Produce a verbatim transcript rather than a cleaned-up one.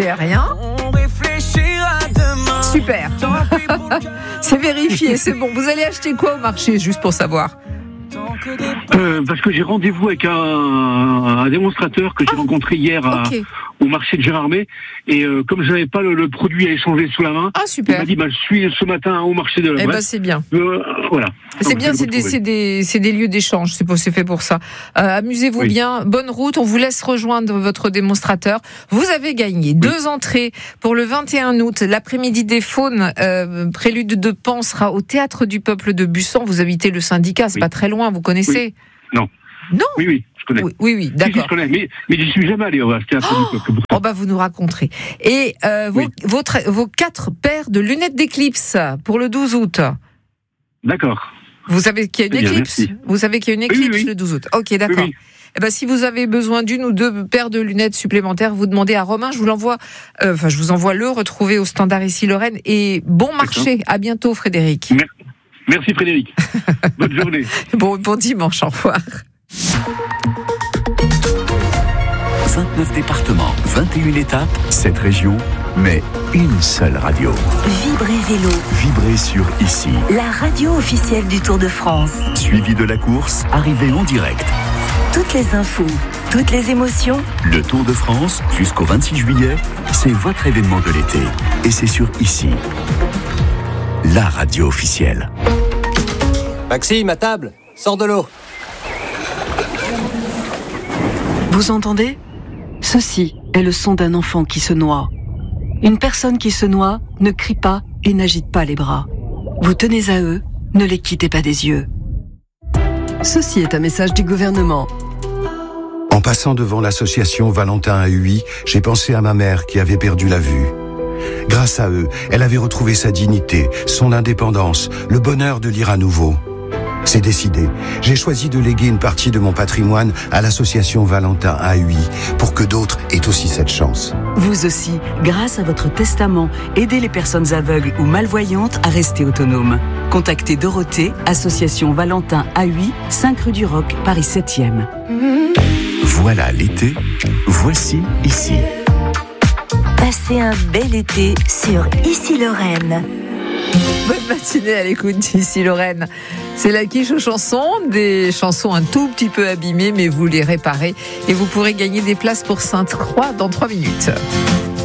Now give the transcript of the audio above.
C'est rien. Super. C'est vérifié, c'est bon. Vous allez acheter quoi au marché, juste pour savoir? Euh, parce que j'ai rendez-vous avec un, un démonstrateur que j'ai ah, rencontré hier à, okay. au marché de Gérardmer. Et euh, comme je n'avais pas le, le produit à échanger sous la main, ah, super. il m'a dit bah, je suis ce matin au marché de la Eh Bresse. ben, c'est bien. Euh, voilà. C'est Donc, bien, c'est des, c'est, des, c'est des lieux d'échange, c'est, pour, c'est fait pour ça. Euh, amusez-vous oui. bien, bonne route, on vous laisse rejoindre votre démonstrateur. Vous avez gagné oui. deux entrées pour le vingt et un août, l'après-midi des Faunes, euh, Prélude de Pan sera au Théâtre du Peuple de Bussan. Vous habitez le syndicat, c'est oui. pas très loin, vous connaissez? Oui. Non. Non. Oui, oui, je connais. Oui, oui, oui d'accord. Si, si, je connais, mais, mais je suis jamais allé au Théâtre oh du Peuple. Oh bah vous nous raconterez. Et euh, vos, oui. votre, vos quatre paires de lunettes d'éclipse pour le douze août. D'accord. Vous savez qu'il y a une bien, éclipse merci. Vous savez qu'il y a une éclipse oui, oui, oui. le douze août. Ok, d'accord. Oui, oui. Eh ben, si vous avez besoin d'une ou deux paires de lunettes supplémentaires, vous demandez à Romain, je vous l'envoie, euh, enfin, je vous envoie le retrouver au standard ici Lorraine. Et bon marché. D'accord. À bientôt, Frédéric. Merci, Merci Frédéric. Bonne journée. Bon, bon dimanche, au revoir. vingt-neuf départements, vingt et une étapes, sept régions, mais une seule radio. Vibrez Vélo. Vibrez sur Ici. La radio officielle du Tour de France. Suivi de la course, arrivée en direct. Toutes les infos, toutes les émotions. Le Tour de France, jusqu'au vingt-six juillet, c'est votre événement de l'été. Et c'est sur Ici. La radio officielle. Maxime, à table, sors de l'eau. Vous entendez ? Ceci est le son d'un enfant qui se noie. Une personne qui se noie ne crie pas et n'agite pas les bras. Vous tenez à eux, ne les quittez pas des yeux. Ceci est un message du gouvernement. En passant devant l'association Valentin A U I, j'ai pensé à ma mère qui avait perdu la vue. Grâce à eux, elle avait retrouvé sa dignité, son indépendance, le bonheur de lire à nouveau. C'est décidé. J'ai choisi de léguer une partie de mon patrimoine à l'association Valentin A U I pour que d'autres aient aussi cette chance. Vous aussi, grâce à votre testament, aidez les personnes aveugles ou malvoyantes à rester autonomes. Contactez Dorothée, association Valentin A U I, cinq rue du Roc, Paris septième. Voilà l'été, voici Ici. Passez un bel été sur Ici Lorraine. Bonne matinée à l'écoute d'Ici Lorraine. C'est la quiche aux chansons, des chansons un tout petit peu abîmées, mais vous les réparez et vous pourrez gagner des places pour Sainte-Croix dans trois minutes.